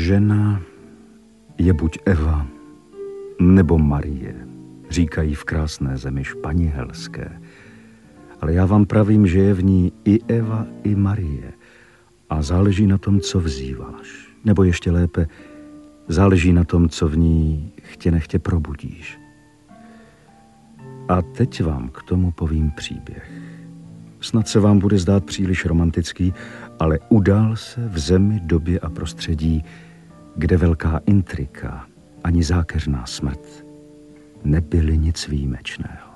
Žena je buď Eva, nebo Marie, říkají v krásné zemi španělské. Ale já vám pravím, že je v ní i Eva, i Marie. A záleží na tom, co vzýváš. Nebo ještě lépe, záleží na tom, co v ní chtě nechtě probudíš. A teď vám k tomu povím příběh. Snad se vám bude zdát příliš romantický, ale udál se v zemi, době a prostředí, kde velká intrika ani zákeřná smrt nebyly nic výjimečného.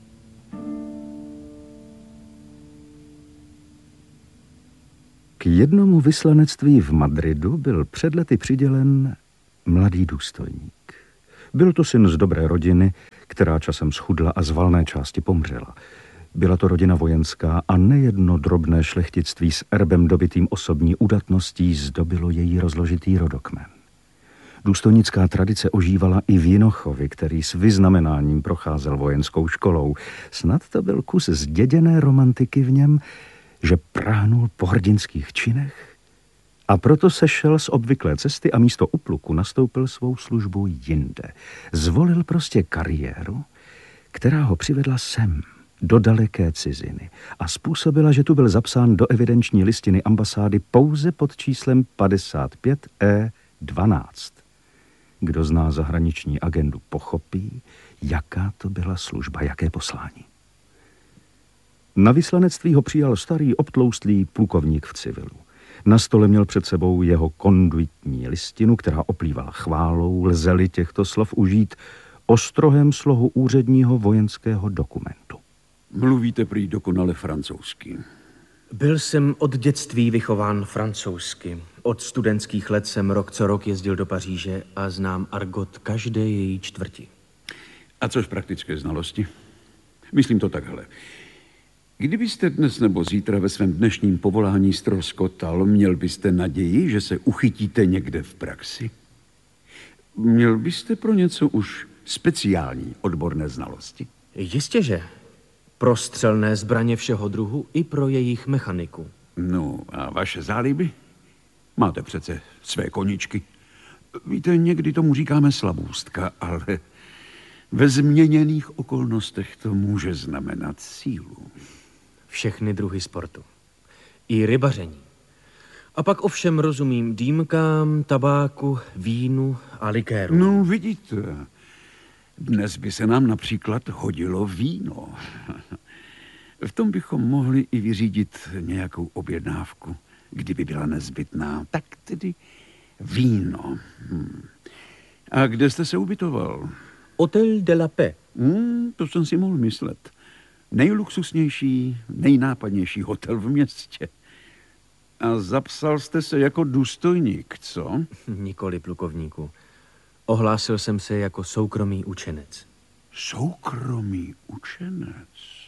K jednomu vyslanectví v Madridu byl před lety přidělen mladý důstojník. Byl to syn z dobré rodiny, která časem schudla a z valné části pomřela. Byla to rodina vojenská a nejedno drobné šlechtictví s erbem dobitým osobní udatností zdobilo její rozložitý rodokmen. Důstojnická tradice ožívala i v Jinochovi, který s vyznamenáním procházel vojenskou školou. Snad to byl kus zděděné romantiky v něm, že prahnul po hrdinských činech a proto sešel z obvyklé cesty a místo upluku nastoupil svou službu jinde. Zvolil prostě kariéru, která ho přivedla sem, do daleké ciziny a způsobila, že tu byl zapsán do evidenční listiny ambasády pouze pod číslem 55E12. Kdo zná zahraniční agendu, pochopí, jaká to byla služba, jaké poslání. Na vyslanectví ho přijal starý obtloustlý plukovník v civilu. Na stole měl před sebou jeho konduitní listinu, která oplývala chválou, lze-li těchto slov užít o strohém slohu úředního vojenského dokumentu. Mluvíte prý dokonale francouzsky. Byl jsem od dětství vychován francouzsky. Od studentských let jsem rok co rok jezdil do Paříže a znám argot každé její čtvrti. A což praktické znalosti? Myslím to takhle. Kdybyste dnes nebo zítra ve svém dnešním povolání ztroskotal, měl byste naději, že se uchytíte někde v praxi? Měl byste pro něco už speciální odborné znalosti? Jistěže. Pro střelné zbraně všeho druhu i pro jejich mechaniku. No a vaše záliby? Máte přece své koníčky. Víte, někdy tomu říkáme slabůstka, ale ve změněných okolnostech to může znamenat sílu. Všechny druhy sportu. I rybaření. A pak ovšem rozumím dýmkám, tabáku, vínu a likéru. No, vidíte, dnes by se nám například hodilo víno. V tom bychom mohli i vyřídit nějakou objednávku, kdyby byla nezbytná. Tak tedy víno. A kde jste se ubytoval? Hotel de la Paix. To jsem si mohl myslet. Nejluxusnější, nejnápadnější hotel v městě. A zapsal jste se jako důstojník, co? Nikoli, plukovníku. Ohlásil jsem se jako soukromý učenec. Soukromý učenec?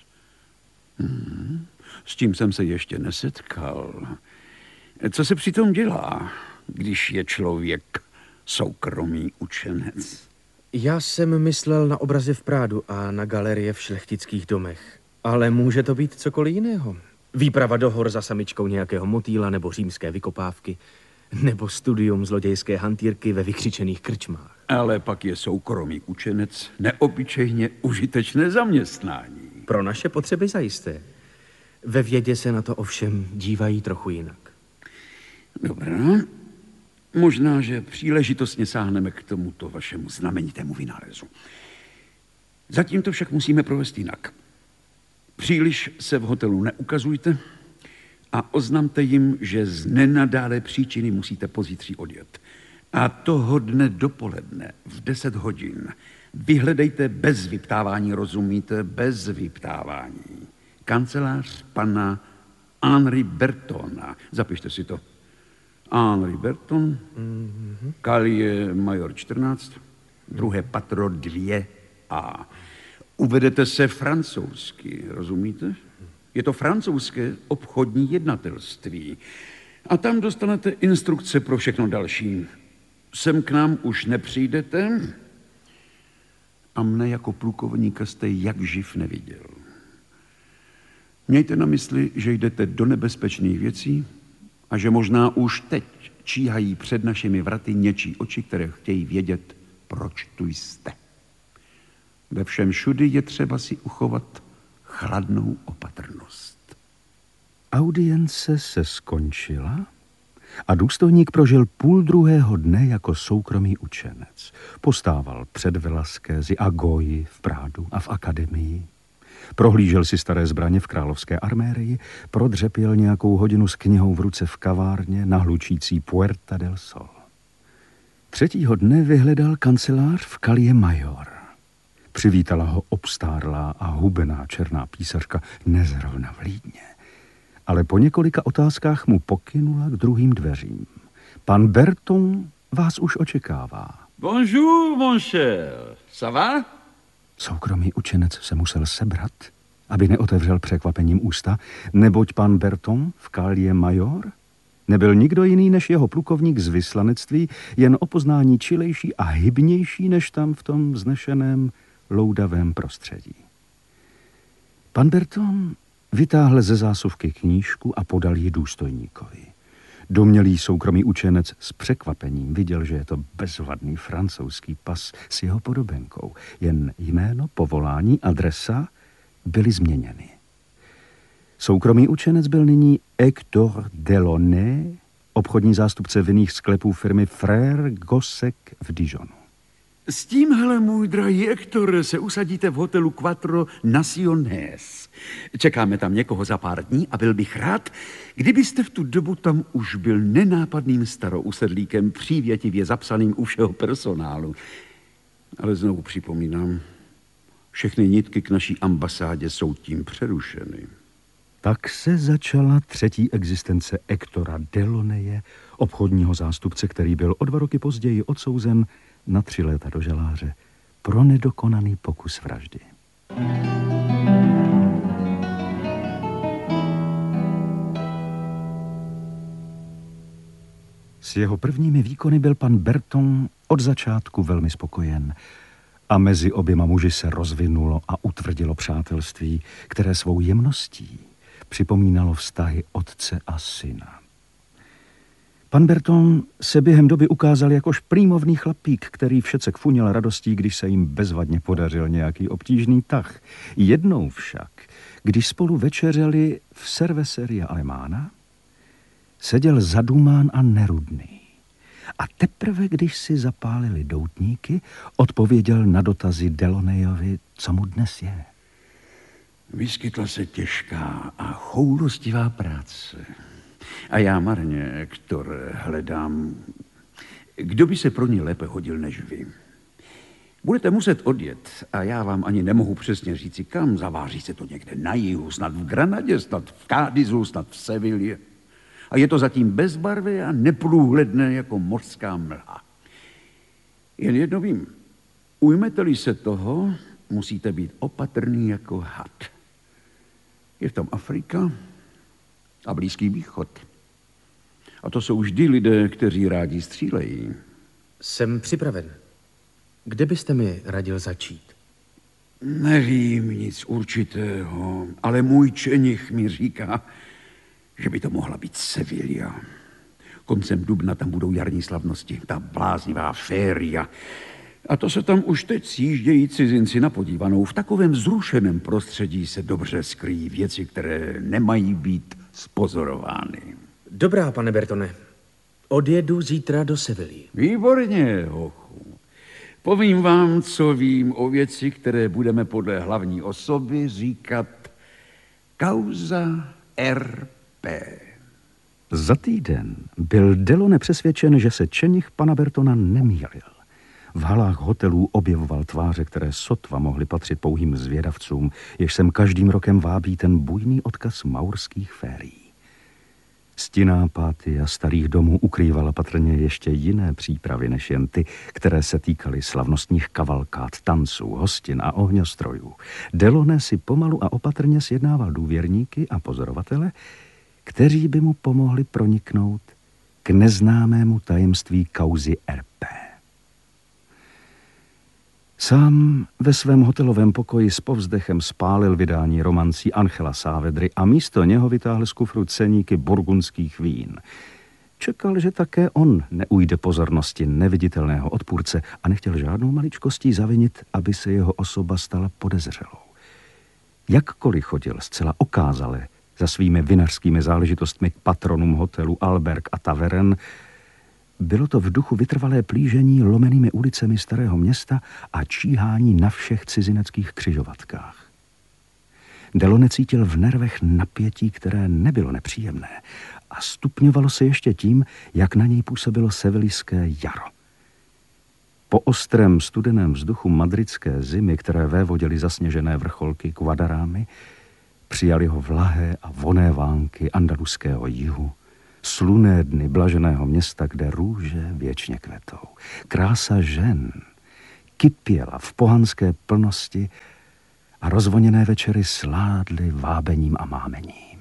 S tím jsem se ještě nesetkal. Co se přitom dělá, když je člověk soukromý učenec? Já jsem myslel na obrazy v Prádu a na galerie v šlechtických domech. Ale může to být cokoliv jiného. Výprava do hor za samičkou nějakého motýla nebo římské vykopávky, nebo studium zlodějské hantýrky ve vykřičených krčmách. Ale pak je soukromý učenec neobyčejně užitečné zaměstnání. Pro naše potřeby zajisté. Ve vědě se na to ovšem dívají trochu jinak. Dobrá. Možná, že příležitostně sáhneme k tomuto vašemu znamenitému vynálezu. Zatím to však musíme provést jinak. Příliš se v hotelu neukazujte a oznamte jim, že z nenadále příčiny musíte pozítří odjet. A toho dne dopoledne v 10 hodin vyhledejte bez vyptávání, rozumíte? Bez vyptávání. Kancelář pana Henri Bertona. Zapište si to. Henri Berton, Kalie Major 14, druhé patro 2A. Uvedete se francouzsky, rozumíte? Je to francouzské obchodní jednatelství. A tam dostanete instrukce pro všechno další. Sem k nám už nepřijdete a mne jako plukovníka jste jak živ neviděl. Mějte na mysli, že jdete do nebezpečných věcí a že možná už teď číhají před našimi vraty něčí oči, které chtějí vědět, proč tu jste. Ve všem všudy je třeba si uchovat chladnou opatrnost. Audience se skončila a důstojník prožil 1,5 dne jako soukromý učenec. Postával před Velaskézy a Goyi v Prádu a v akademii. Prohlížel si staré zbraně v královské armérii, prodřepěl nějakou hodinu s knihou v ruce v kavárně na hlučící Puerta del Sol. 3. dne vyhledal kancelář v Calle Mayor. Přivítala ho obstárlá a hubená černá písařka nezrovna vlídně. Ale po několika otázkách mu pokynula k druhým dveřím. Pan Berton vás už očekává. Bonjour, mon cher. Ça va? Soukromý učenec se musel sebrat, aby neotevřel překvapením ústa, neboť pan Berton v Calle Mayor nebyl nikdo jiný než jeho plukovník z vyslanectví, jen o poznání čilejší a hybnější než tam v tom vznešeném loudavém prostředí. Pan Berton vytáhl ze zásuvky knížku a podal ji důstojníkovi. Domnělý soukromý učenec s překvapením viděl, že je to bezvadný francouzský pas s jeho podobenkou. Jen jméno, povolání, adresa byly změněny. Soukromý učenec byl nyní Hector Delaunay, obchodní zástupce vinných sklepů firmy Frère Gossec v Dijonu. S tímhle, můj drahý Hector, se usadíte v hotelu Quattro Naciones. Čekáme tam někoho za pár dní a byl bych rád, kdybyste v tu dobu tam už byl nenápadným starousedlíkem, přívětivě zapsaným u všeho personálu. Ale znovu připomínám, všechny nitky k naší ambasádě jsou tím přerušeny. Tak se začala 3. existence Hectora Delaunaye, obchodního zástupce, který byl o 2 roky později odsouzen na 3 léta do žaláře pro nedokonaný pokus vraždy. S jeho prvními výkony byl pan Berton od začátku velmi spokojen a mezi oběma muži se rozvinulo a utvrdilo přátelství, které svou jemností připomínalo vztahy otce a syna. Pan Berton se během doby ukázal jakož prýmovný chlapík, který všecek funěl radostí, když se jim bezvadně podařil nějaký obtížný tah. Jednou však, když spolu večeřeli v Cerveceria Alemána, seděl zadumán a nerudný. A teprve, když si zapálili doutníky, odpověděl na dotazy Delaunayovi, co mu dnes je. Vyskytla se těžká a choulostivá práce. A já marně, Hector, hledám, kdo by se pro ní lépe hodil než vy. Budete muset odjet a já vám ani nemohu přesně říci kam. Zaváří se to někde na jihu, snad v Granadě, snad v Cádizu, snad v Sevilě. A je to zatím bezbarvé a neprůhledné jako mořská mlha. Jen jedno vím, ujmete-li se toho, musíte být opatrný jako had. Je tam Afrika a Blízký východ. A to jsou vždy lidé, kteří rádi střílejí. Jsem připraven. Kde byste mi radil začít? Nevím nic určitého, ale můj čenich mi říká, že by to mohla být Sevilla. Koncem dubna tam budou jarní slavnosti, ta bláznivá féria. A to se tam už teď sjíždějí cizinci na podívanou. V takovém vzrušeném prostředí se dobře skryjí věci, které nemají být spozorovány. Dobrá, pane Bertone. Odjedu zítra do Sevilly. Výborně, hochu. Povím vám, co vím o věci, které budeme podle hlavní osoby říkat kauza R.P. Za týden byl Delaunay přesvědčen, že se čenich pana Bertona nemýlil. V halách hotelů objevoval tváře, které sotva mohly patřit pouhým zvědavcům, jež sem každým rokem vábí ten bujný odkaz maurských férií. Stinná pátia starých domů ukrývala patrně ještě jiné přípravy než jen ty, které se týkaly slavnostních kavalkád, tanců, hostin a ohňostrojů. Delaunay si pomalu a opatrně sjednával důvěrníky a pozorovatele, kteří by mu pomohli proniknout k neznámému tajemství kauzy R.P. Sám ve svém hotelovém pokoji s povzdechem spálil vydání romancí Angela Saavedry a místo něho vytáhl z kufru ceníky burgundských vín. Čekal, že také on neujde pozornosti neviditelného odpůrce a nechtěl žádnou maličkostí zavinit, aby se jeho osoba stala podezřelou. Jakkoliv chodil zcela okázale za svými vinařskými záležitostmi k patronům hotelu Alberg a Tavern, bylo to v duchu vytrvalé plížení lomenými ulicemi starého města a číhání na všech cizineckých křižovatkách. Delaunay cítil v nervech napětí, které nebylo nepříjemné a stupňovalo se ještě tím, jak na něj působilo sevilijské jaro. Po ostrém studeném vzduchu madridské zimy, které vévodily zasněžené vrcholky Guadarámy, přijali ho vlahé a vonné vánky andaluského jihu, slunné dny blaženého města, kde růže věčně kvetou. Krása žen kypěla v pohanské plnosti a rozvoněné večery sládly vábením a mámením.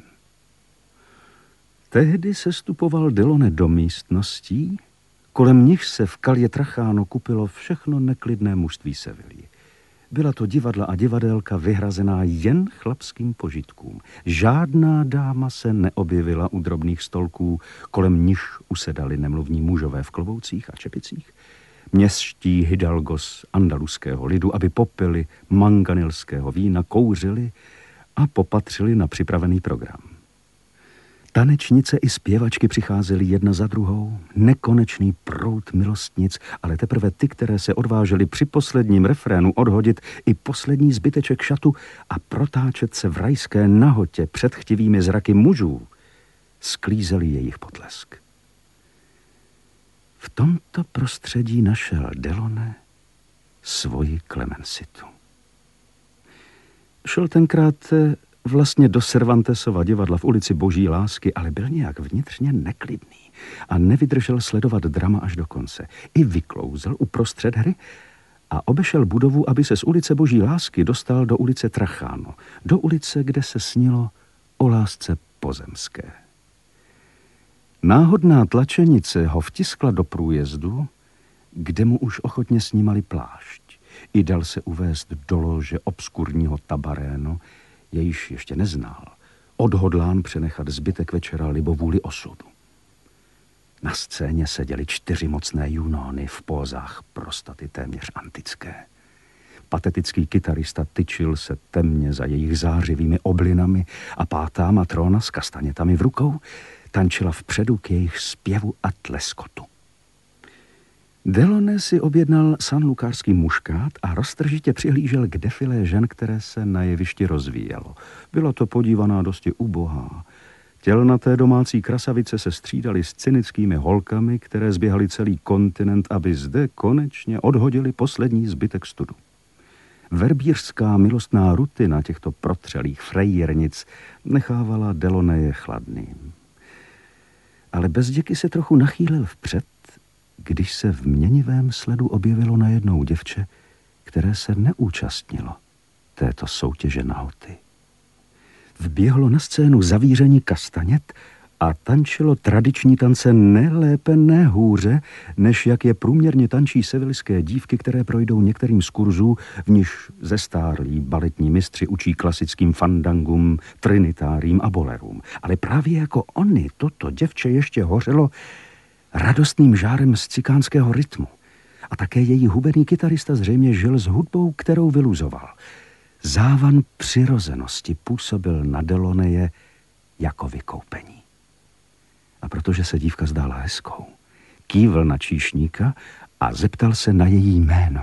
Tehdy se stupoval Delaunay do místností, kolem nich se v Calle Trajano kupilo všechno neklidné mužství Sevilly. Byla to divadla a divadelka vyhrazená jen chlapským požitkům. Žádná dáma se neobjevila u drobných stolků, kolem nich usedali nemluvní mužové v kloboucích a čepicích. Městští hidalgos andaluského lidu, aby popili manganilského vína, kouřili a popatřili na připravený program. Tanečnice i zpěvačky přicházely jedna za druhou, nekonečný proud milostnic, ale teprve ty, které se odvážely při posledním refrénu odhodit i poslední zbyteček šatu a protáčet se v rajské nahotě před chtivými zraky mužů, sklízeli jejich potlesk. V tomto prostředí našel Delaunay svoji Clemencitu. Šel tenkrát vlastně do Cervantesova divadla v ulici Boží lásky, ale byl nějak vnitřně neklidný a nevydržel sledovat drama až do konce. I vyklouzel uprostřed hry a obešel budovu, aby se z ulice Boží lásky dostal do ulice Trajano, do ulice, kde se snilo o lásce pozemské. Náhodná tlačenice ho vtiskla do průjezdu, kde mu už ochotně snímali plášť. I dal se uvést do lože obskurního tabarénu, jejíž ještě neznal, odhodlán přenechat zbytek večera libovůli osudu. Na scéně seděly 4 mocné junony v pózách prostaty téměř antické. Patetický kytarista tyčil se temně za jejich zářivými oblinami a 5. matrona s kastanětami v rukou tančila vpředu k jejich zpěvu a tleskotu. Delaunay si objednal sanlukárský muškát a roztržitě přihlížel k defilé žen, které se na jevišti rozvíjelo. Byla to podívaná dosti ubohá. Tělnaté domácí krasavice se střídaly s cynickými holkami, které zběhaly celý kontinent, aby zde konečně odhodili poslední zbytek studu. Verbířská milostná rutina těchto protřelých frejírnic nechávala Delaunaye chladným. Ale bezděky se trochu nachýlil vpřed, když se v měnivém sledu objevilo najednou děvče, které se neúčastnilo této soutěže nahoty. Vběhlo na scénu zavíření kastanět a tančilo tradiční tance ne lépe, ne hůře, než jak je průměrně tančí sevilské dívky, které projdou některým z kurzů, v nichž zestárlí baletní mistři učí klasickým fandangům, trinitárím a bolerům. Ale právě jako oni toto děvče ještě hořelo radostným žárem z cikánského rytmu. A také její hubený kytarista zřejmě žil s hudbou, kterou vyluzoval. Závan přirozenosti působil na Delaunaye jako vykoupení. A protože se dívka zdála hezkou, kývl na číšníka a zeptal se na její jméno.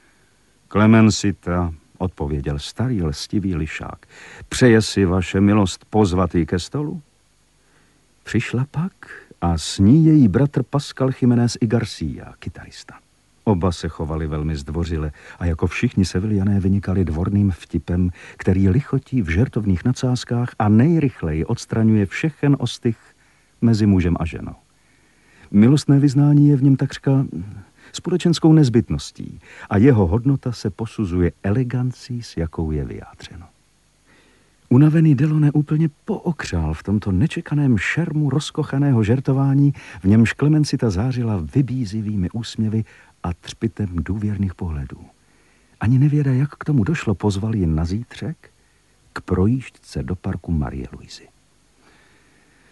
Clemencita, odpověděl starý lstivý lišák. Přeje si vaše milost pozvat ji ke stolu? Přišla pak a s ní její bratr Pascal Jiménez y García, kytarista. Oba se chovali velmi zdvořile a jako všichni Seviliané vynikali dvorným vtipem, který lichotí v žertovných nadsázkách a nejrychleji odstraňuje všechen ostych mezi mužem a ženou. Milostné vyznání je v něm takřka společenskou nezbytností a jeho hodnota se posuzuje elegancí, s jakou je vyjádřeno. Unavený Delaunay úplně pookřál v tomto nečekaném šermu rozkochaného žertování, v němž Clemencita zářila vybízivými úsměvy a třpitem důvěrných pohledů. Ani nevěda, jak k tomu došlo, pozval ji na zítřek k projížďce do parku Marie Luisy.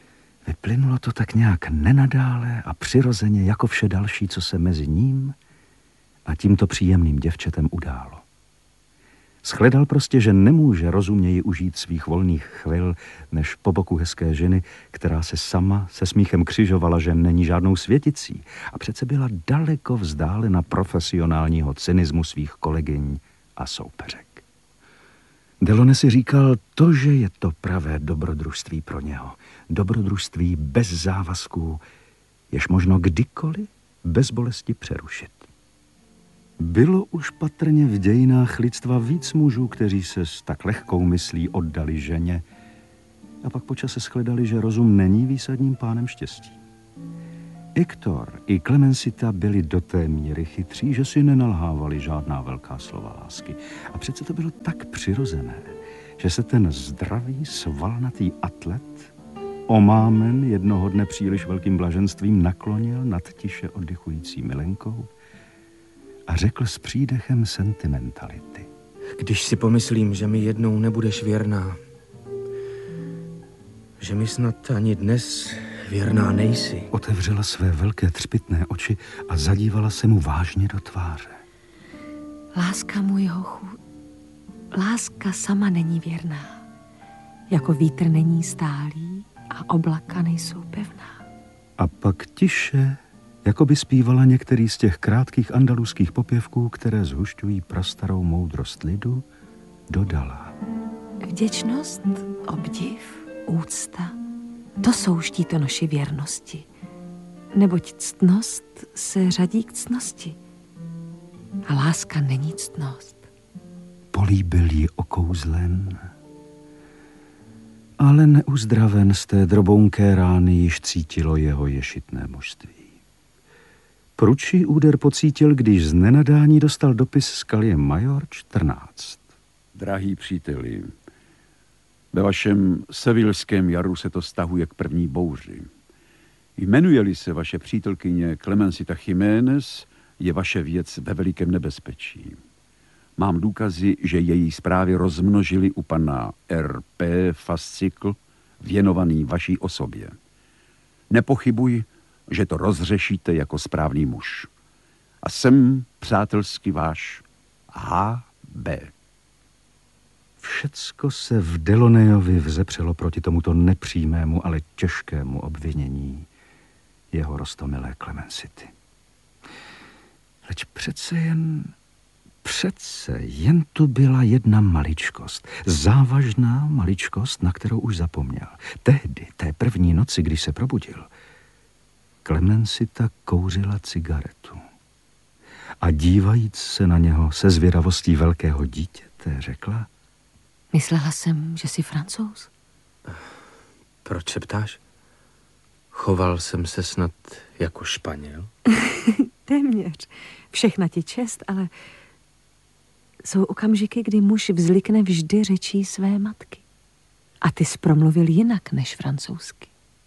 Vyplynulo to tak nějak nenadále a přirozeně jako vše další, co se mezi ním a tímto příjemným děvčetem událo. Shledal prostě, že nemůže rozumněji užít svých volných chvil, než po boku hezké ženy, která se sama se smíchem křižovala, že není žádnou světicí a přece byla daleko vzdálena profesionálního cynismu svých kolegyň a soupeřek. Delaunay si říkal, to, že je to pravé dobrodružství pro něho, dobrodružství bez závazků, jež možno kdykoliv bez bolesti přerušit. Bylo už patrně v dějinách lidstva víc mužů, kteří se s tak lehkou myslí oddali ženě a pak po čase shledali, že rozum není výsadním pánem štěstí. Hector i Clemencita byli do té míry chytří, že si nenalhávali žádná velká slova lásky. A přece to bylo tak přirozené, že se ten zdravý, svalnatý atlet, omámen jednoho dne příliš velkým blaženstvím, naklonil nad tiše oddychující milenkou a řekl s přídechem sentimentality. Když si pomyslím, že mi jednou nebudeš věrná, že mi snad ani dnes věrná nejsi. Otevřela své velké třpytné oči a zadívala se mu vážně do tváře. Láska, můj hochu, láska sama není věrná. Jako vítr není stálý a oblaka nejsou pevná. A pak tiše, jako by zpívala některý z těch krátkých andaluských popěvků, které zhušťují prastarou moudrost lidu, dodala. Vděčnost, obdiv, úcta, to jsou štítonoši věrnosti. Neboť ctnost se řadí k ctnosti. A láska není ctnost. Políbil ji okouzlen, ale neuzdraven z té drobounké rány již cítilo jeho ješitné mužství. Prudší úder pocítil, když z nenadání dostal dopis z Kalie Major 14. Drahý příteli, ve vašem sevilském jaru se to stahuje k první bouři. Jmenuje-li se vaše přítelkyně Clemencita Jiménez, je vaše věc ve velikém nebezpečí. Mám důkazy, že její zprávy rozmnožili u pana R.P. fascikl věnovaný vaší osobě. Nepochybuj, že to rozřešíte jako správný muž. A jsem přátelsky váš H.B. Všecko se v Delaunayovi vzepřelo proti tomuto nepřímému, ale těžkému obvinění jeho roztomilé Clemencity. Leč přece jen tu byla jedna maličkost, závažná maličkost, na kterou už zapomněl. Tehdy, té první noci, když se probudil, Clemencita kouřila cigaretu a dívajíc se na něho se zvědavostí velkého dítěte řekla: Myslela jsem, že jsi Francouz. Proč se ptáš? Choval jsem se snad jako Španěl? Téměř. Všechna ti čest, ale jsou okamžiky, kdy muž vzlikne vždy řečí své matky. A ty jsi promluvil jinak než francouzsky.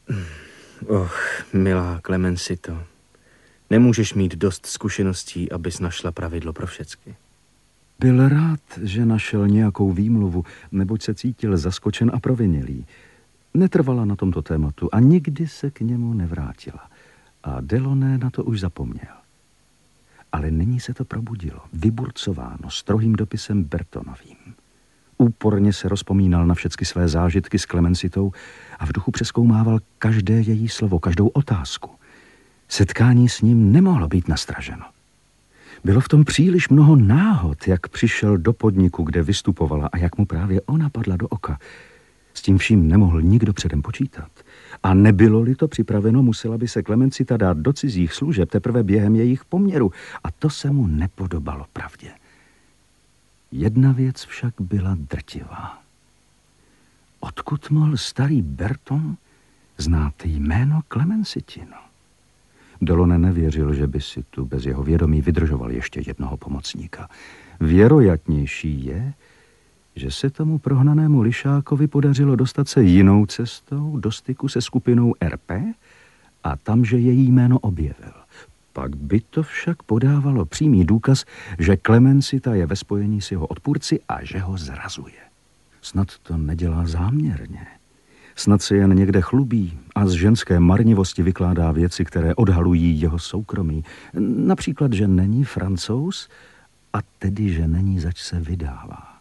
Milá Clemencito, nemůžeš mít dost zkušeností, abys našla pravidlo pro všecky. Byl rád, že našel nějakou výmluvu, neboť se cítil zaskočen a provinilý. Netrvala na tomto tématu a nikdy se k němu nevrátila. A Delaunay na to už zapomněl. Ale nyní se to probudilo, vyburcováno strohým dopisem Bertonovým. Úporně se rozpomínal na všechny své zážitky s Clemencitou a v duchu přezkoumával každé její slovo, každou otázku. Setkání s ním nemohlo být nastraženo. Bylo v tom příliš mnoho náhod, jak přišel do podniku, kde vystupovala a jak mu právě ona padla do oka. S tím vším nemohl nikdo předem počítat. A nebylo-li to připraveno, musela by se Clemencita dát do cizích služeb teprve během jejich poměru. A to se mu nepodobalo pravdě. Jedna věc však byla drtivá. Odkud mohl starý Berton znát jméno Clemencitino? Delaunay nevěřil, že by si tu bez jeho vědomí vydržoval ještě jednoho pomocníka. Věroятnější je, že se tomu prohnanému lišákovi podařilo dostat se jinou cestou do styku se skupinou RP a tam, že její jméno objevil. Pak by to však podávalo přímý důkaz, že Clemencita je ve spojení s jeho odpůrci a že ho zrazuje. Snad to nedělá záměrně. Snad se jen někde chlubí a z ženské marnivosti vykládá věci, které odhalují jeho soukromí. Například, že není Francouz a tedy, že není zač se vydává.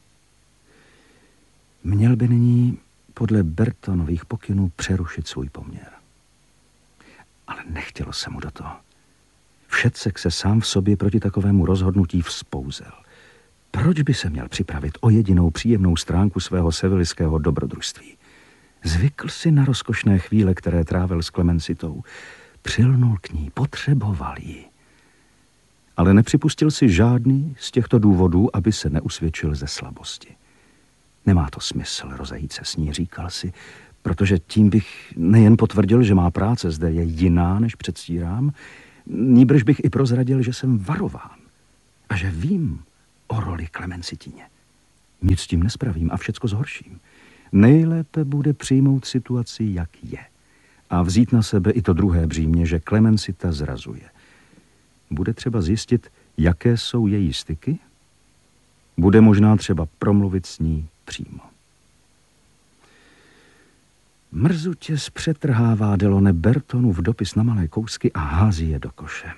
Měl by nyní podle Bertonových pokynů přerušit svůj poměr. Ale nechtělo se mu do toho. Všetsek se sám v sobě proti takovému rozhodnutí vzpouzel. Proč by se měl připravit o jedinou příjemnou stránku svého sevilského dobrodružství? Zvykl si na rozkošné chvíle, které trávil s Klemencitou. Přilnul k ní, potřeboval ji. Ale nepřipustil si žádný z těchto důvodů, aby se neusvědčil ze slabosti. Nemá to smysl rozejít se s ní, říkal si, protože tím bych nejen potvrdil, že má práce zde je jiná, než předstírám, nýbrž bych i prozradil, že jsem varován a že vím o roli Klemencitině. Nic s tím nespravím a všecko zhorším. Nejlépe bude přijmout situaci, jak je, a vzít na sebe i to druhé břímě, že Klemencita zrazuje. Bude třeba zjistit, jaké jsou její styky. Bude možná třeba promluvit s ní přímo. Mrzutě zpřetrhává Delaunay Bertonův dopis na malé kousky a hází je do koše.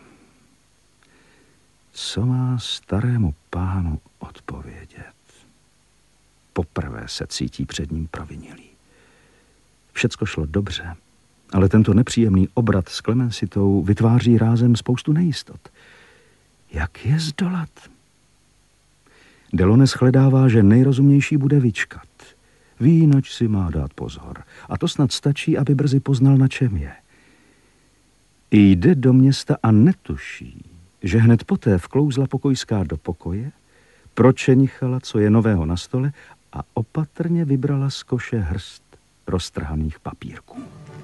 Co má starému pánu odpovědět? Poprvé se cítí před ním provinilý. Všecko šlo dobře, ale tento nepříjemný obrat s Klemencitou vytváří rázem spoustu nejistot. Jak je zdolat? Delaunay shledává, že nejrozumnější bude vyčkat. Ví, nač si má dát pozor. A to snad stačí, aby brzy poznal, na čem je. Jde do města a netuší, že hned poté vklouzla pokojská do pokoje, pročenichala, co je nového na stole, a opatrně vybrala z koše hrst roztrhaných papírků.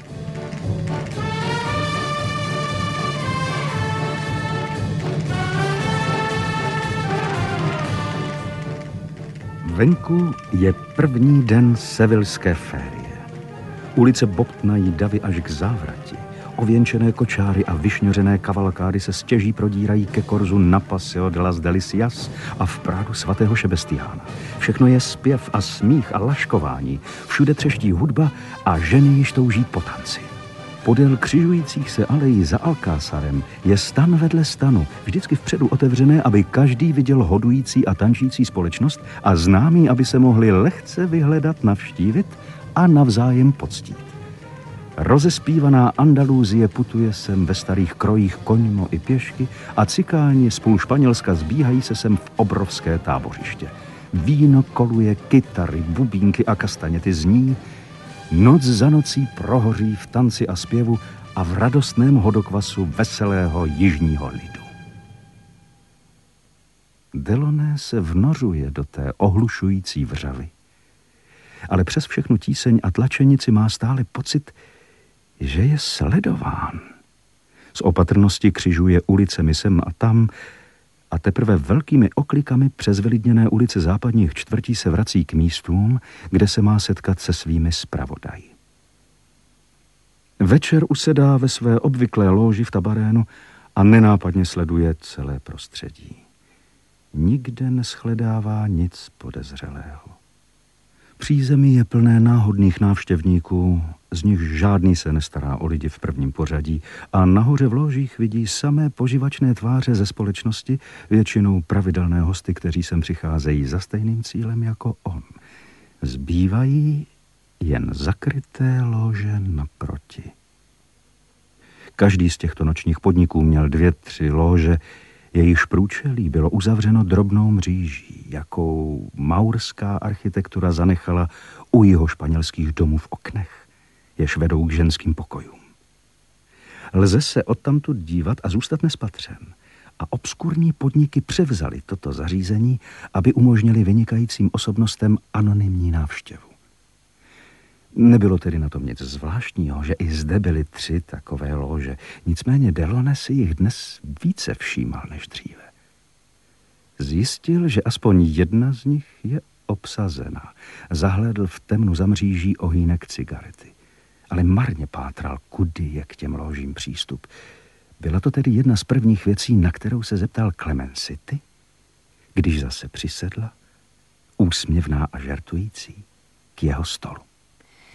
Venku je první den sevilské férie. Ulice bobtnají davy až k závrati. Ověnčené kočáry a vyšňořené kavalkády se stěží prodírají ke korzu na Paseo de las Delicias a v Prádu svatého Šebestiána. Všechno je zpěv a smích a laškování. Všude třeští hudba a ženy již touží po tanci. Podél křižujících se alejí za Alcázarem je stan vedle stanu, vždycky vpředu otevřené, aby každý viděl hodující a tančící společnost a známí, aby se mohli lehce vyhledat, navštívit a navzájem poctít. Rozespívaná Andaluzie putuje sem ve starých krojích koňmo i pěšky a cikáni z půl Španělska zbíhají se sem v obrovské tábořiště. Víno koluje, kytary, bubínky a kastaněty zní, noc za nocí prohoří v tanci a zpěvu a v radostném hodokvasu veselého jižního lidu. Delaunay se vnořuje do té ohlušující vřavy, ale přes všechnu tíseň a tlačenici má stále pocit, že je sledován. Z opatrnosti křižuje ulicemi sem a tam a teprve velkými oklikami přes vylidněné ulice západních čtvrtí se vrací k místům, kde se má setkat se svými zpravodaji. Večer usedá ve své obvyklé lóži v tabarénu a nenápadně sleduje celé prostředí. Nikde neschledává nic podezřelého. Přízemí je plné náhodných návštěvníků, z nich žádný se nestará o lidi v prvním pořadí a nahoře v ložích vidí samé poživačné tváře ze společnosti, většinou pravidelné hosty, kteří sem přicházejí za stejným cílem jako on. Zbývají jen zakryté lože naproti. Každý z těchto nočních podniků měl 2-3 lože, jejichž průčelí bylo uzavřeno drobnou mříží, jakou maurská architektura zanechala u jihošpanělských domů v oknech, jež vedou k ženským pokojům. Lze se odtamtud dívat a zůstat nespatřen. A obskurní podniky převzaly toto zařízení, aby umožnili vynikajícím osobnostem anonymní návštěvu. Nebylo tedy na tom nic zvláštního, že i zde byly 3 takové lože. Nicméně Delaunay si jich dnes více všímal než dříve. Zjistil, že aspoň jedna z nich je obsazena. Zahlédl v temnu za mříží ohýnek cigarety. Ale marně pátral, kudy je k těm ložím přístup. Byla to tedy jedna z prvních věcí, na kterou se zeptal Klemencity, když zase přisedla, úsměvná a žertující, k jeho stolu.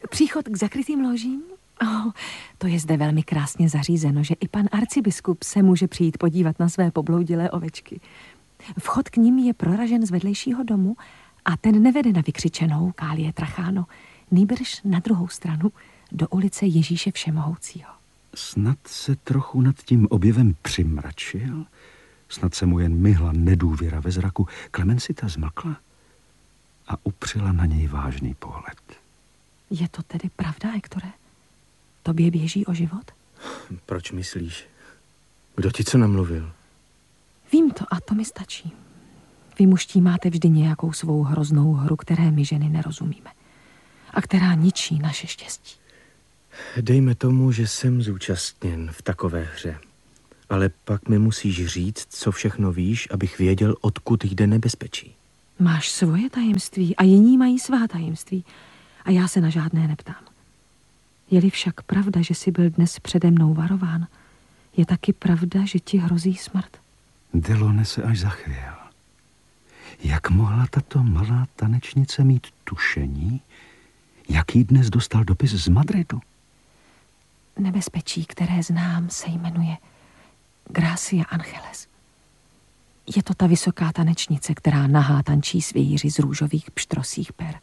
Příchod k zakrytým ložím? Oh, to je zde velmi krásně zařízeno, že i pan arcibiskup se může přijít podívat na své pobloudilé ovečky. Vchod k nim je proražen z vedlejšího domu a ten nevede na vykřičenou Kálie Tracháno, nýbrž na druhou stranu do ulice Ježíše Všemohoucího. Snad se trochu nad tím objevem přimračil, snad se mu jen myhla nedůvěra ve zraku. Clemencita zmlkla a upřela na něj vážný pohled. Je to tedy pravda, Hektore? Tobě běží o život? Proč myslíš? Kdo ti co namluvil? Vím to a to mi stačí. Vy mužtí máte vždy nějakou svou hroznou hru, které my ženy nerozumíme. A která ničí naše štěstí. Dejme tomu, že jsem zúčastněn v takové hře. Ale pak mi musíš říct, co všechno víš, abych věděl, odkud jde nebezpečí. Máš svoje tajemství a jiní mají svá tajemství. A já se na žádné neptám. Je-li však pravda, že jsi byl dnes přede mnou varován, je taky pravda, že ti hrozí smrt. Delone se až zachvěl. Jak mohla tato malá tanečnice mít tušení, jaký dnes dostal dopis z Madridu? Nebezpečí, které znám, se jmenuje Gracia Angeles. Je to ta vysoká tanečnice, která nahá tančí s vějíři z růžových pštrosích per.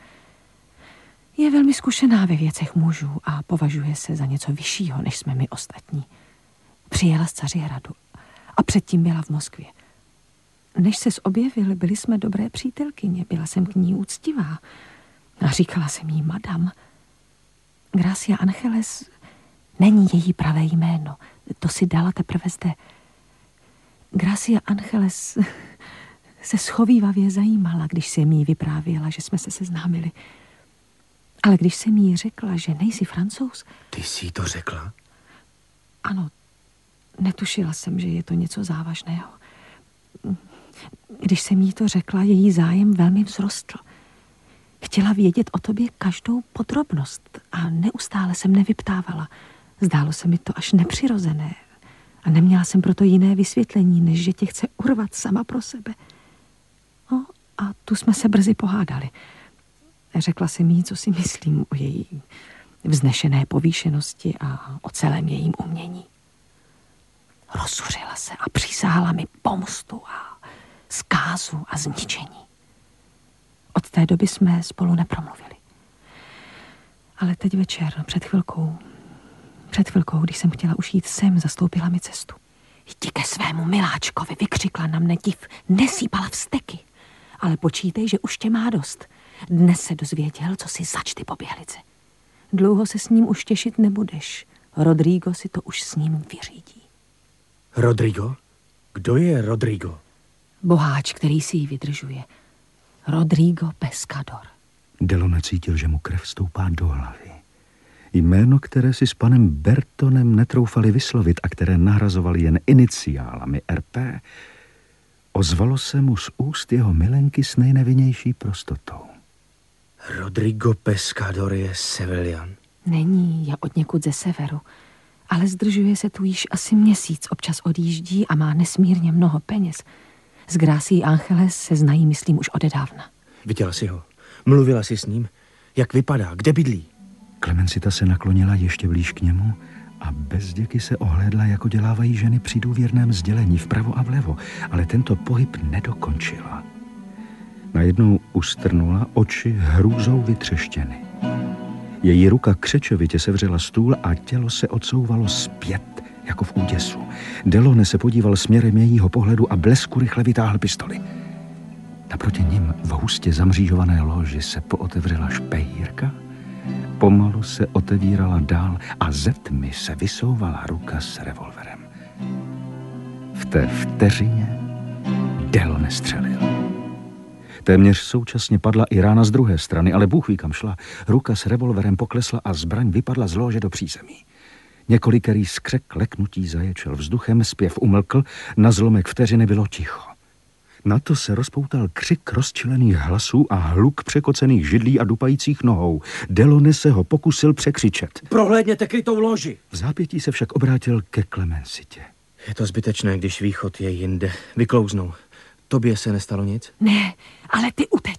Je velmi zkušená ve věcech mužů a považuje se za něco vyššího, než jsme my ostatní. Přijela z Cařihradu a předtím byla v Moskvě. Než ses objevil, byli jsme dobré přítelkyně, byla jsem k ní úctivá a říkala jsem jí madam. Gracia Angeles není její pravé jméno, to si dala teprve zde. Gracia Angeles se schovívavě zajímala, když jsem jí vyprávěla, že jsme se seznámili. Ale když jsem jí řekla, že nejsi Francouz... Ty jsi to řekla? Ano, netušila jsem, že je to něco závažného. Když jsem jí to řekla, její zájem velmi vzrostl. Chtěla vědět o tobě každou podrobnost a neustále jsem nevyptávala. Zdálo se mi to až nepřirozené a neměla jsem proto jiné vysvětlení, než že tě chce urvat sama pro sebe. No a tu jsme se brzy pohádali. Řekla jsem jí, co si myslím o její vznešené povýšenosti a o celém jejím umění. Rozzuřila se a přísahala mi pomstu a zkázu a zničení. Od té doby jsme spolu nepromluvili. Ale teď večer, před chvilkou, když jsem chtěla už jít sem, zastoupila mi cestu. Jdi ke svému miláčkovi, vykřikla na mne div, nesýpala vzteky. Ale počítej, že už tě má dost. Dnes se dozvěděl, co si zač ty poběhlice. Dlouho se s ním už těšit nebudeš. Rodrigo si to už s ním vyřídí. Rodrigo? Kdo je Rodrigo? Boháč, který si ji vydržuje. Rodrigo Pescador. Delone cítil, že mu krev stoupá do hlavy. Jméno, které si s panem Bertonem netroufali vyslovit a které nahrazovali jen iniciálami RP, ozvalo se mu z úst jeho milenky s nejnevinnější prostotou. Rodrigo Pescador je Sevilian. Není, je odněkud ze severu, ale zdržuje se tu již asi měsíc, občas odjíždí a má nesmírně mnoho peněz. S Gracií Angeles se znají, myslím, už odedávna. Viděla jsi ho? Mluvila jsi s ním? Jak vypadá? Kde bydlí? Clemencita se naklonila ještě blíž k němu a bezděky se ohlédla, jako dělávají ženy při důvěrném sdělení vpravo a vlevo, ale tento pohyb nedokončila. Najednou ustrnula, oči hrůzou vytřeštěny. Její ruka křečovitě sevřela stůl a tělo se odsouvalo zpět, jako v úděsu. Delone se podíval směrem jejího pohledu a blesku rychle vytáhl pistoli. Naproti nim v hustě zamřížované loži se pootevřela špejírka, pomalu se otevírala dál a ze tmy se vysouvala ruka s revolverem. V té vteřině Delone střelil. Téměř současně padla i rána z druhé strany, ale Bůh ví, kam šla. Ruka s revolverem poklesla a zbraň vypadla z lože do přízemí. Několikerý skřek leknutí zaječel vzduchem, zpěv umlkl, na zlomek vteřiny bylo ticho. Na to se rozpoutal křik rozčilených hlasů a hluk překocených židlí a dupajících nohou. Delone se ho pokusil překřičet. Prohlédněte krytou loži! V zápětí se však obrátil ke Clemencitě. Je to zbytečné, když východ je jinde. Vyklouznou. Tobě se nestalo nic? Ne, ale ty uteč.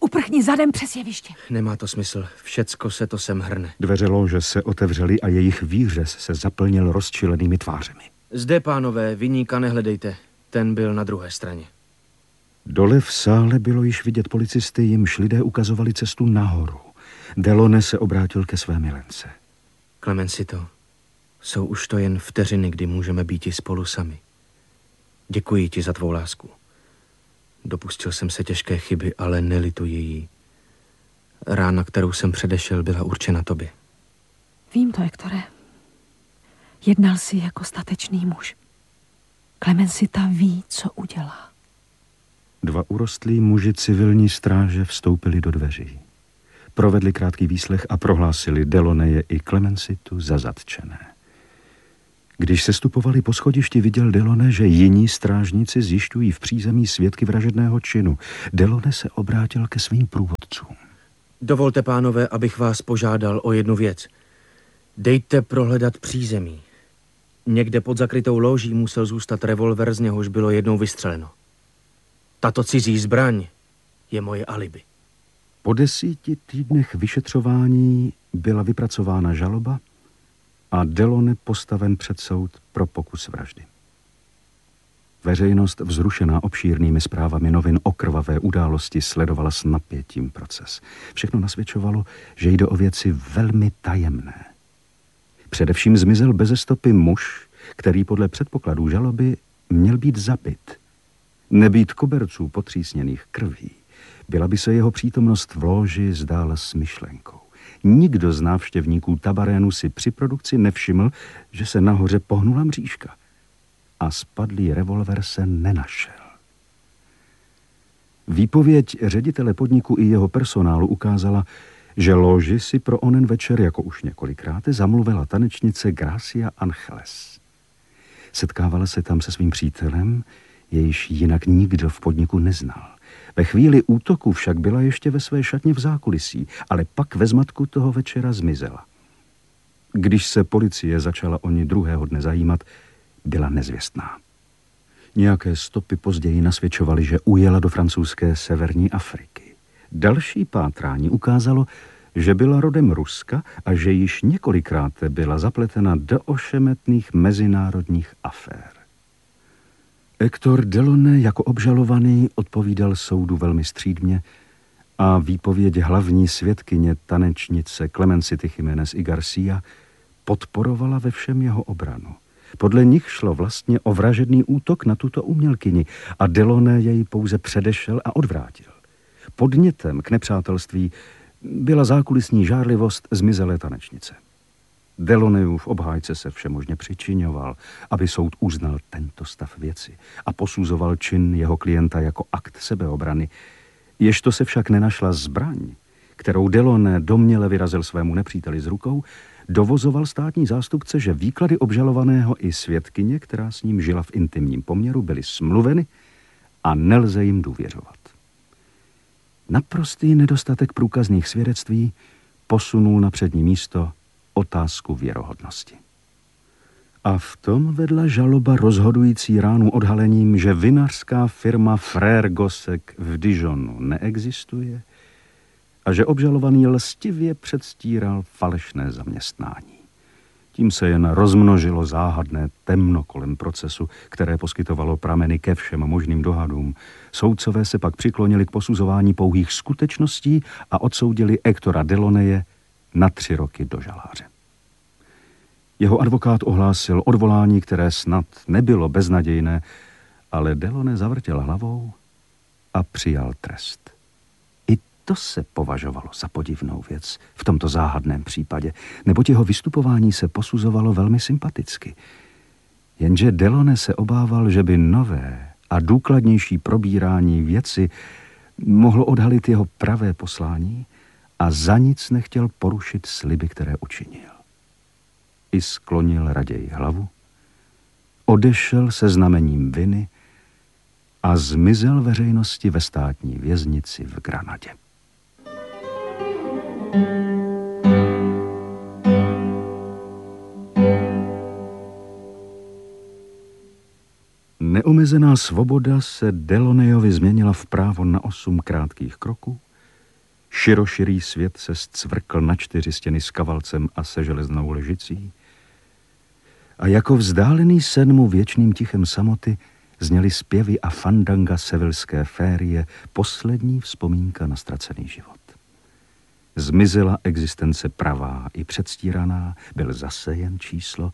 Uprchni zadem přes jeviště. Nemá to smysl. Všecko se to sem hrne. Dveře lože se otevřely a jejich výřez se zaplnil rozčilenými tvářemi. Zde, pánové, viníka nehledejte. Ten byl na druhé straně. Dole v sále bylo již vidět policisty, jimž lidé ukazovali cestu nahoru. Delaunay se obrátil ke své milence. Clemencito, jsou už to jen vteřiny, kdy můžeme být i spolu sami. Děkuji ti za tvou lásku. Dopustil jsem se těžké chyby, ale nelituji jí. Rána, kterou jsem předešel, byla určena tobě. Vím to, Hektore. Jednal jsi jako statečný muž. Clemencita ví, co udělá. Dva urostlí muži civilní stráže vstoupili do dveří. Provedli krátký výslech a prohlásili Delaunaye i Clemencitu za zatčené. Když se stupovali po schodišti, viděl Delaunay, že jiní strážníci zjišťují v přízemí svědky vražedného činu. Delaunay se obrátil ke svým průvodcům. Dovolte, pánové, abych vás požádal o jednu věc. Dejte prohledat přízemí. Někde pod zakrytou lóží musel zůstat revolver, z něhož bylo jednou vystřeleno. Tato cizí zbraň je moje alibi. Po 10 týdnech vyšetřování byla vypracována žaloba a Delaunay postaven před soud pro pokus vraždy. Veřejnost, vzrušená obšírnými zprávami novin o krvavé události, sledovala s napětím proces. Všechno nasvědčovalo, že jde o věci velmi tajemné. Především zmizel beze stopy muž, který podle předpokladů žaloby měl být zabit. Nebýt koberců potřísněných krví, byla by se jeho přítomnost v lóži zdála smyšlenkou. Nikdo z návštěvníků Tabarénu si při produkci nevšiml, že se nahoře pohnula mřížka a spadlý revolver se nenašel. Výpověď ředitele podniku i jeho personálu ukázala, že lóži si pro onen večer, jako už několikrát, zamluvila tanečnice Gracia Angeles. Setkávala se tam se svým přítelem, jejž jinak nikdo v podniku neznal. Ve chvíli útoku však byla ještě ve své šatně v zákulisí, ale pak ve zmatku toho večera zmizela. Když se policie začala o ní druhého dne zajímat, byla nezvěstná. Nějaké stopy později nasvědčovaly, že ujela do francouzské severní Afriky. Další pátrání ukázalo, že byla rodem Ruska a že již několikrát byla zapletena do ošemetných mezinárodních afér. Hector Delaunay jako obžalovaný odpovídal soudu velmi střídmě a výpověď hlavní svědkyně tanečnice Clemencity Jiménez y Garcia podporovala ve všem jeho obranu. Podle nich šlo vlastně o vražedný útok na tuto umělkyni a Delaunay jej pouze předešel a odvrátil. Podnětem k nepřátelství byla zákulisní žárlivost zmizelé tanečnice. Delaunayův obhájce se všemožně přičiňoval, aby soud uznal tento stav věci a posuzoval čin jeho klienta jako akt sebeobrany. Ježto se však nenašla zbraň, kterou Delaunay domněle vyrazil svému nepříteli z rukou, dovozoval státní zástupce, že výklady obžalovaného i svědkyně, která s ním žila v intimním poměru, byly smluveny a nelze jim důvěřovat. Naprostý nedostatek průkazných svědectví posunul na přední místo otázku věrohodnosti. A v tom vedla žaloba rozhodující ránu odhalením, že vinařská firma Frère Gossec v Dijonu neexistuje a že obžalovaný lstivě předstíral falešné zaměstnání. Tím se jen rozmnožilo záhadné temno kolem procesu, které poskytovalo prameny ke všem možným dohadům. Soudcové se pak přiklonili k posuzování pouhých skutečností a odsoudili Hectora Delaunaye na 3 roky do žaláře. Jeho advokát ohlásil odvolání, které snad nebylo beznadějné, ale Delaunay zavrtěl hlavou a přijal trest. I to se považovalo za podivnou věc v tomto záhadném případě, neboť jeho vystupování se posuzovalo velmi sympaticky. Jenže Delaunay se obával, že by nové a důkladnější probírání věci mohlo odhalit jeho pravé poslání a za nic nechtěl porušit sliby, které učinil. I sklonil raději hlavu, odešel se znamením viny a zmizel veřejnosti ve státní věznici v Granadě. Neomezená svoboda se Delaunayovi změnila v právo na 8 krátkých kroků Široširý svět se zcvrkl na 4 stěny s kavalcem a se železnou ležicí. A jako vzdálený sen mu věčným tichem samoty zněly zpěvy a fandanga sevilské férie, poslední vzpomínka na ztracený život. Zmizela existence pravá i předstíraná, byl zase jen číslo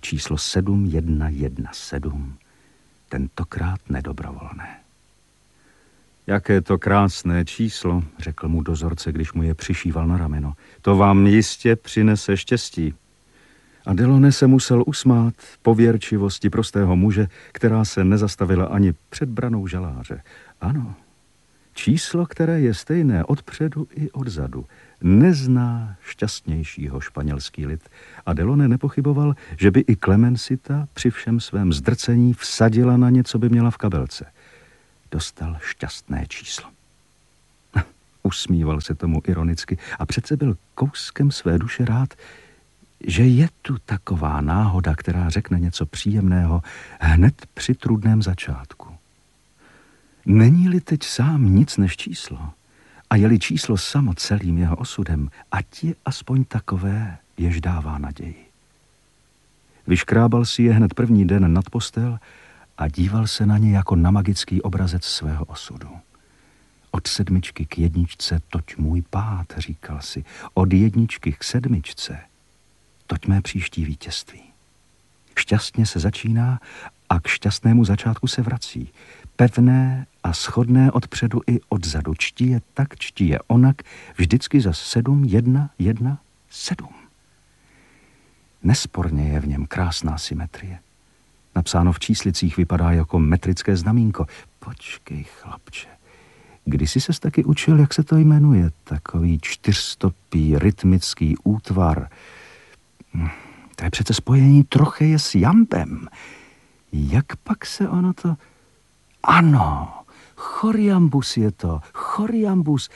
7117, tentokrát nedobrovolné. Jaké to krásné číslo, řekl mu dozorce, když mu je přišíval na rameno. To vám jistě přinese štěstí. A Delaunay se musel usmát pověrčivosti prostého muže, která se nezastavila ani před branou žaláře. Ano, číslo, které je stejné odpředu i odzadu, nezná šťastnějšího španělský lid. A Delaunay nepochyboval, že by i Clemencita při všem svém zdrcení vsadila na ně, co by měla v kabelce. Dostal šťastné číslo. Usmíval se tomu ironicky a přece byl kouskem své duše rád, že je tu taková náhoda, která řekne něco příjemného hned při trudném začátku. Není-li teď sám nic než číslo a je-li číslo samo celým jeho osudem, ať je aspoň takové, jež dává naději. Vyškrábal si je hned první den nad postel a díval se na ně jako na magický obrazec svého osudu. Od 7 k 1, toť můj pád, říkal si, od 1 k 7, toť mé příští vítězství. Šťastně se začíná a k šťastnému začátku se vrací. Pevné a shodné odpředu i odzadu. Čtí je tak, čtí je onak, vždycky za 7, 1, 1, 7. Nesporně je v něm krásná symetrie. Napsáno v číslicích vypadá jako metrické znamínko. Počkej, chlapče, kdysi ses taky učil, jak se to jmenuje? Takový 4stopý rytmický útvar. To je přece spojení trocheje s jambem. Jak pak se ono to... Ano, choriambus je to, choriambus,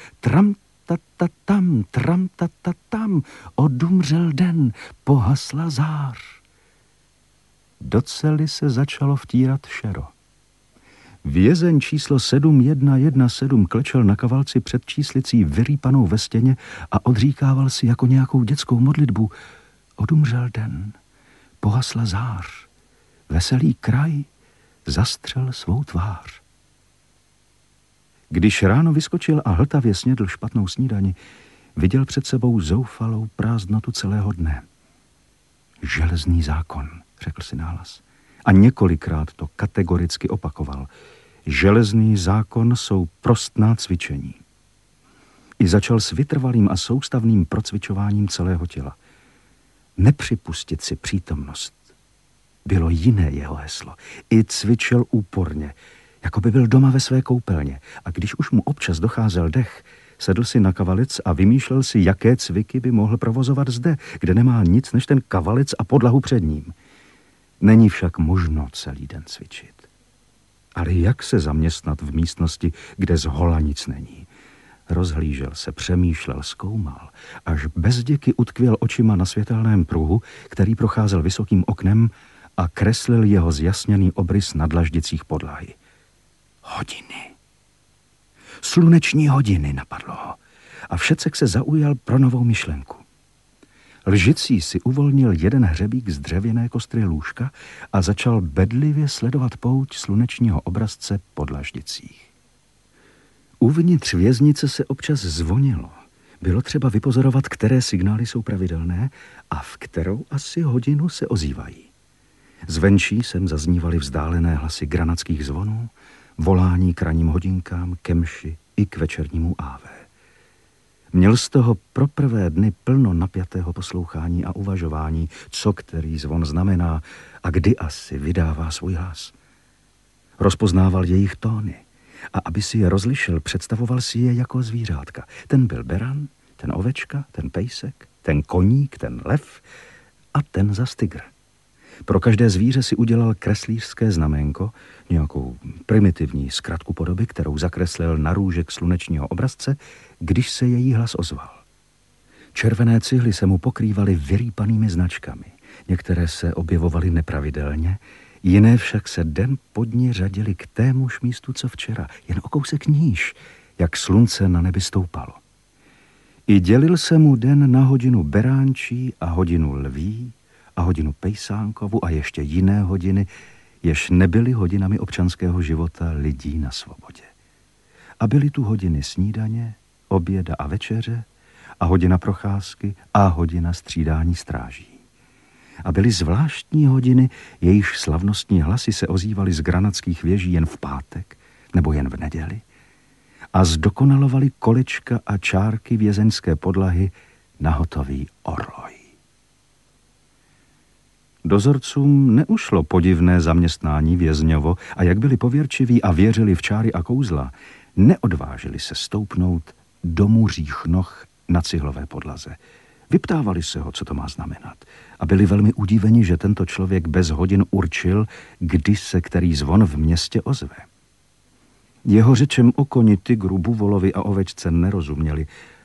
tram-ta-ta-tam, odumřel den, pohasla zář. Do cely se začalo vtírat šero. Vězeň číslo 7117 klečel na kavalci před číslicí vyrýpanou ve stěně a odříkával si jako nějakou dětskou modlitbu. Odumřel den, pohasla zář, veselý kraj zastřel svou tvář. Když ráno vyskočil a hltavě snědl špatnou snídani, viděl před sebou zoufalou prázdnotu celého dne. Železný zákon, řekl si nahlas. A několikrát to kategoricky opakoval. Železný zákon jsou prostná cvičení. I začal s vytrvalým a soustavným procvičováním celého těla. Nepřipustit si přítomnost bylo jiné jeho heslo. I cvičil úporně, jako by byl doma ve své koupelně. A když už mu občas docházel dech, sedl si na kavalec a vymýšlel si, jaké cviky by mohl provozovat zde, kde nemá nic než ten kavalec a podlahu před ním. Není však možno celý den cvičit. Ale jak se zaměstnat v místnosti, kde zhola nic není? Rozhlížel se, přemýšlel, zkoumal, až bezděky utkvěl očima na světelném pruhu, který procházel vysokým oknem a kreslil jeho zjasněný obrys na dlaždicích podlahy. Hodiny. Sluneční hodiny, napadlo ho. A Všecek se zaujal pro novou myšlenku. Lžicí si uvolnil jeden hřebík z dřevěné kostry lůžka a začal bedlivě sledovat pouť slunečního obrazce po dlaždicích. Uvnitř věznice se občas zvonilo. Bylo třeba vypozorovat, které signály jsou pravidelné a v kterou asi hodinu se ozývají. Zvenčí sem zaznívaly vzdálené hlasy granatských zvonů, volání k ranním hodinkám, ke mši i k večernímu ávé. Měl z toho pro prvé dny plno napjatého poslouchání a uvažování, co který zvon znamená a kdy asi vydává svůj hlas. Rozpoznával jejich tóny a aby si je rozlišil, představoval si je jako zvířátka. Ten byl beran, ten ovečka, ten pejsek, ten koník, ten lev a ten zas tygr. Pro každé zvíře si udělal kreslířské znaménko, nějakou primitivní zkratku podoby, kterou zakreslil na růžek slunečního obrazce, když se její hlas ozval. Červené cihly se mu pokrývaly vyrýpanými značkami. Některé se objevovaly nepravidelně, jiné však se den po dni řadily k témuž místu, co včera, jen o kousek níž, jak slunce na nebi stoupalo. I dělil se mu den na hodinu beránčí a hodinu lví a hodinu pejsánkovu a ještě jiné hodiny, jež nebyly hodinami občanského života lidí na svobodě. A byly tu hodiny snídaně, oběda a večeře a hodina procházky a hodina střídání stráží. A byly zvláštní hodiny, jejichž slavnostní hlasy se ozývaly z granadských věží jen v pátek nebo jen v neděli a zdokonalovali kolečka a čárky vězeňské podlahy na hotový orloj. Dozorcům neušlo podivné zaměstnání vězňovo a jak byli pověrčiví a věřili v čáry a kouzla, neodvážili se stoupnout do muřích noh na cihlové podlaze. Vyptávali se ho, co to má znamenat, a byli velmi udiveni, že tento člověk bez hodin určil, kdy se který zvon v městě ozve. Jeho řečem o koni, tygru, buvolovi a ovečce nerozuměli